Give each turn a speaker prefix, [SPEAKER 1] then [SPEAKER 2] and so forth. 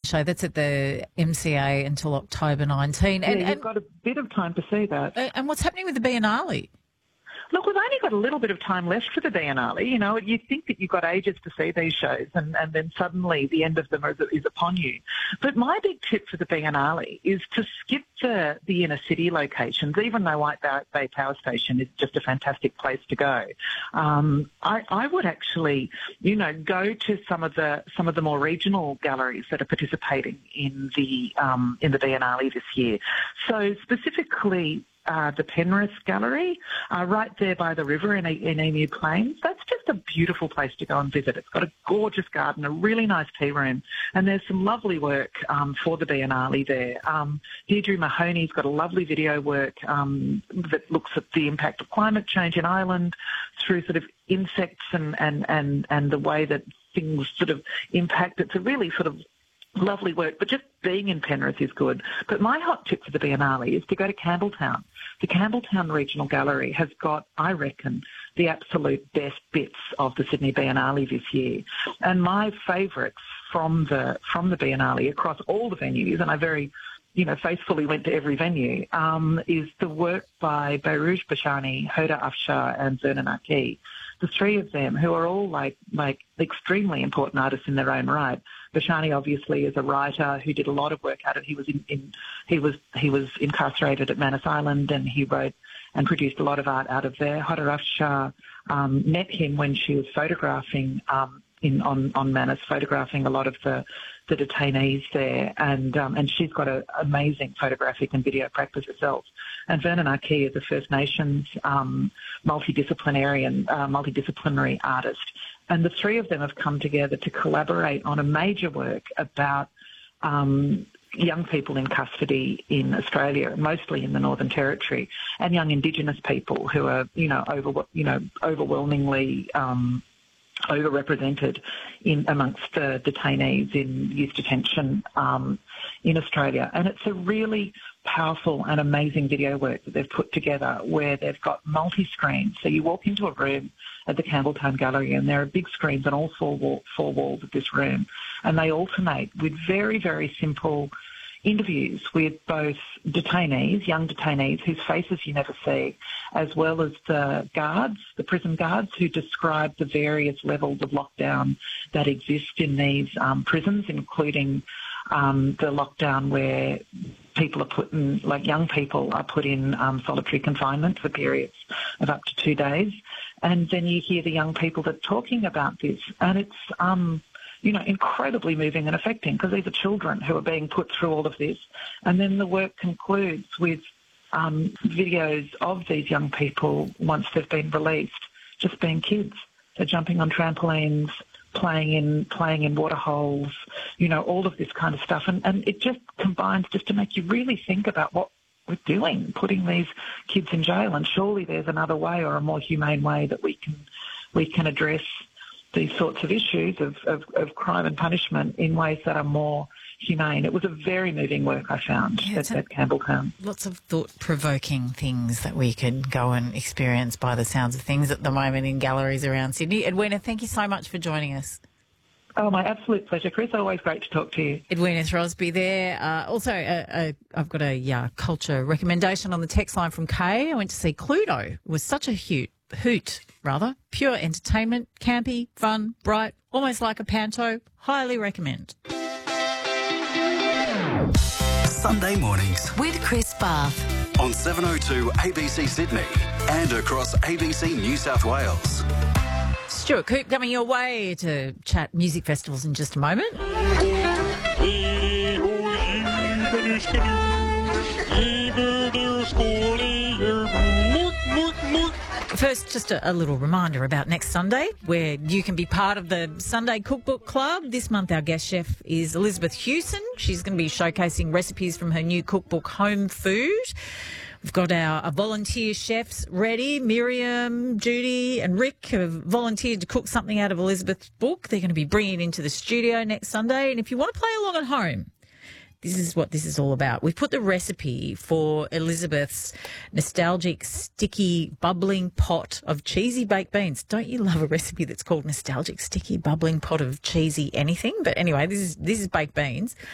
[SPEAKER 1] show. That's at the MCA until October 19.
[SPEAKER 2] Yeah, you've got a bit of time to see that.
[SPEAKER 1] And what's happening with the Biennale?
[SPEAKER 2] Look, we've only got a little bit of time left for the Biennale. You know, you think that you've got ages to see these shows and then suddenly the end of them is upon you. But my big tip for the Biennale is to skip the inner city locations, even though White Bay Power Station is just a fantastic place to go. I would actually, you know, go to some of the more regional galleries that are participating in the Biennale this year. So specifically, the Penrith Gallery, right there by the river in Emu Plains. That's just a beautiful place to go and visit. It's got a gorgeous garden, a really nice tea room, and there's some lovely work for the Biennale there. Deirdre Mahoney's got a lovely video work that looks at the impact of climate change in Ireland through sort of insects and the way that things sort of impact. It's a really sort of lovely work, but just being in Penrith is good. But my hot tip for the Biennale is to go to Campbelltown. The Campbelltown Regional Gallery has got, I reckon, the absolute best bits of the Sydney Biennale this year. And my favourites from the Biennale across all the venues, and I very faithfully went to every venue, is the work by Behrouz Bashani, Hoda Afshar and Vernon Akey. The three of them, who are all like extremely important artists in their own right. Bashani obviously is a writer who did a lot of work out of. He was incarcerated at Manus Island, and he wrote and produced a lot of art out of there. Hoda Afshar met him when she was photographing on Manus, photographing a lot of the detainees there, and she's got an amazing photographic and video practice herself. And Vernon Akey is a First Nations multidisciplinary artist, and the three of them have come together to collaborate on a major work about young people in custody in Australia, mostly in the Northern Territory, and young Indigenous people who are overwhelmingly overrepresented amongst the detainees in youth detention in Australia. And it's a really powerful and amazing video work that they've put together where they've got multi-screens. So you walk into a room at the Campbelltown Gallery and there are big screens on all four walls of this room, and they alternate with very, very simple interviews with both detainees, young detainees whose faces you never see, as well as the prison guards who describe the various levels of lockdown that exist in these prisons, including the lockdown where people are put in, like young people are put in solitary confinement for periods of up to 2 days. And then you hear the young people that are talking about this, and it's incredibly moving and affecting because these are children who are being put through all of this. And then the work concludes with videos of these young people once they've been released, just being kids. They're jumping on trampolines, playing in water holes, all of this kind of stuff. And it just combines just to make you really think about what we're doing, putting these kids in jail. And surely there's another way or a more humane way that we can address these sorts of issues of crime and punishment in ways that are more humane. It was a very moving work I found at Campbelltown.
[SPEAKER 1] Lots of thought-provoking things that we could go and experience by the sounds of things at the moment in galleries around Sydney. Edwina, thank you so much for joining us.
[SPEAKER 2] Oh, my absolute pleasure, Chris. Always great to talk to you.
[SPEAKER 1] Edwina Throsby there. Also, I've got a culture recommendation on the text line from Kay. I went to see Cluedo. It was such a hoot, pure entertainment, campy, fun, bright, almost like a panto. Highly recommend.
[SPEAKER 3] Sunday mornings
[SPEAKER 4] with Chris Bath
[SPEAKER 3] on 702 ABC Sydney and across ABC New South Wales.
[SPEAKER 1] Stuart Coop coming your way to chat music festivals in just a moment. First, just a little reminder about next Sunday, where you can be part of the Sunday Cookbook Club. This month, our guest chef is Elizabeth Hewson. She's going to be showcasing recipes from her new cookbook, Home Food. We've got our volunteer chefs ready. Miriam, Judy and Rick have volunteered to cook something out of Elizabeth's book. They're going to be bringing it into the studio next Sunday. And if you want to play along at home, this is what this is all about. We've put the recipe for Elizabeth's nostalgic, sticky, bubbling pot of cheesy baked beans. Don't you love a recipe that's called nostalgic, sticky, bubbling pot of cheesy anything? But anyway, this is baked beans.